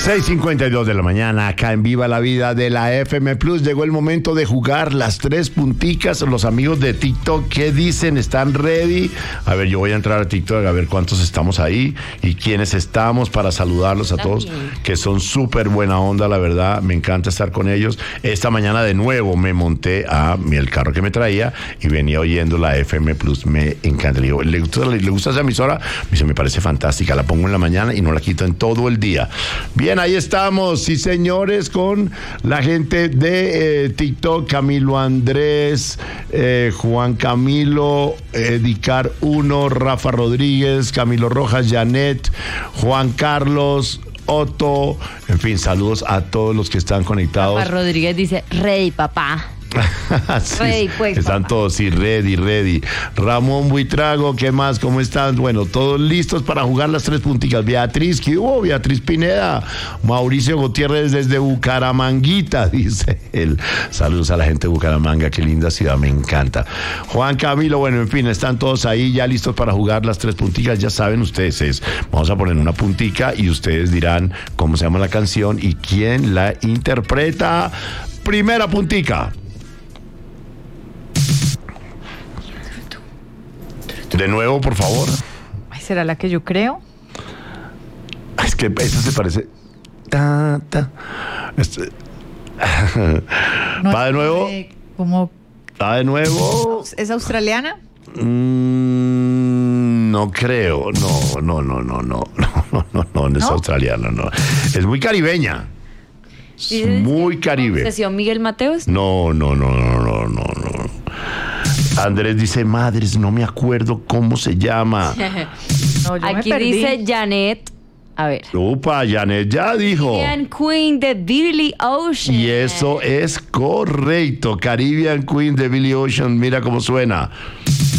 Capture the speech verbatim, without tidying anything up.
seis cincuenta y dos de la mañana, acá en Viva la Vida de la F M Plus. Llegó el momento de jugar las tres punticas. Los amigos de TikTok, ¿qué dicen? ¿Están ready? A ver, yo voy a entrar a TikTok a ver cuántos estamos ahí y quiénes estamos para saludarlos a todos, que son súper buena onda, la verdad. Me encanta estar con ellos. Esta mañana de nuevo me monté a el carro que me traía y venía oyendo la F M Plus. Me encanta. Le digo, ¿le gusta, le gusta esa emisora? Me dice, me parece fantástica. La pongo en la mañana y no la quito en todo el día. Bien, ahí estamos, sí señores, con la gente de eh, TikTok, Camilo Andrés, eh, Juan Camilo, Edicar uno, Rafa Rodríguez, Camilo Rojas, Janet, Juan Carlos, Otto, en fin, saludos a todos los que están conectados. Rafa Rodríguez dice, ready, papá. Sí, ready, pues, están papá. todos, sí, ready, ready. Ramón Buitrago, ¿qué más? ¿Cómo están? Bueno, todos listos para jugar las tres punticas. Beatriz, ¿qué hubo? Beatriz Pineda. Mauricio Gutiérrez desde Bucaramanguita, dice él. Saludos a la gente de Bucaramanga, qué linda ciudad, me encanta. Juan Camilo, bueno, en fin, están todos ahí ya listos para jugar las tres punticas. Ya saben ustedes, es, vamos a poner una puntica y ustedes dirán cómo se llama la canción y quién la interpreta. Primera puntica. De nuevo, por favor. Ay, ¿será la que yo creo? Es que esa se parece. Ta, ta. Este... No, ¿Va de nuevo? eh, ¿Cómo? ¿Va de nuevo? ¿Es australiana? Mm, no creo. No, no, no, no, no. No, no, no, no es ¿No? australiana, no. Es muy caribeña. Es muy caribe. ¿Obsesión Miguel Mateos? No, no, no, no, no, no, no. Andrés dice, madres, no me acuerdo cómo se llama. No, yo Aquí me perdí. dice Janet. A ver. Upa, Janet ya dijo. Caribbean Queen de Billy Ocean. Y eso es correcto. Caribbean Queen de Billy Ocean, mira cómo suena.